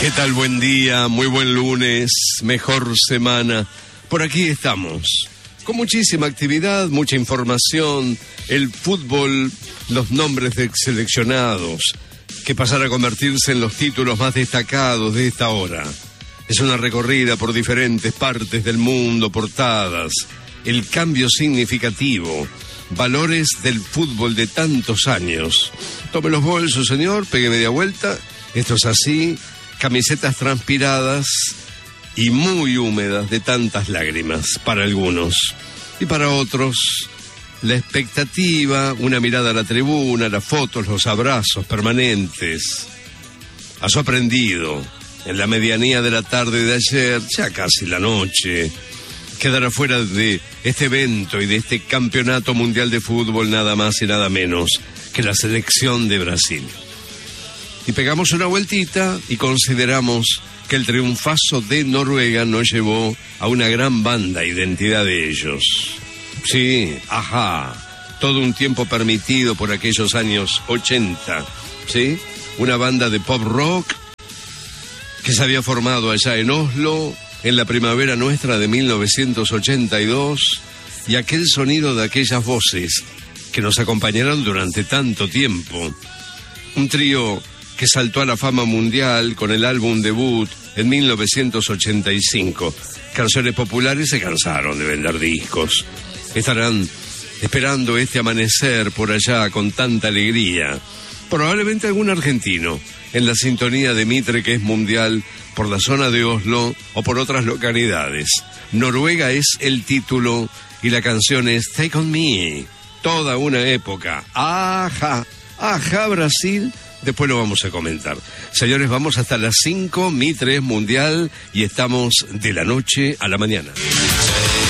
¿Qué tal? Buen día, muy buen lunes, mejor semana. Por aquí estamos, con muchísima actividad, mucha información, el fútbol, los nombres de seleccionados, que pasará a convertirse en los títulos más destacados de esta hora. Es una recorrida por diferentes partes del mundo, portadas, el cambio significativo, valores del fútbol de tantos años. Tome los bolsos, señor, pegue media vuelta, esto es así, camisetas transpiradas y muy húmedas de tantas lágrimas, para algunos. Y para otros, la expectativa, una mirada a la tribuna, las fotos, los abrazos permanentes. Has aprendido, en la medianía de la tarde de ayer, ya casi la noche, quedar afuera de este evento y de este campeonato mundial de fútbol nada más y nada menos que la selección de Brasil. Y pegamos una vueltita y consideramos que el triunfazo de Noruega nos llevó a una gran banda, identidad de ellos. Sí, ajá, todo un tiempo permitido por aquellos años 80, ¿sí? Una banda de pop rock que se había formado allá en Oslo, en la primavera nuestra de 1982, y aquel sonido de aquellas voces que nos acompañaron durante tanto tiempo. Un trío que saltó a la fama mundial con el álbum debut en 1985. Canciones populares se cansaron de vender discos. Estarán esperando este amanecer por allá con tanta alegría. Probablemente algún argentino en la sintonía de Mitre, que es mundial, por la zona de Oslo o por otras localidades. Noruega es el título y la canción es Take On Me. Toda una época. Ajá, ajá, Brasil. Después lo vamos a comentar. Señores, vamos hasta las 5, Mitre es mundial y estamos de la noche a la mañana.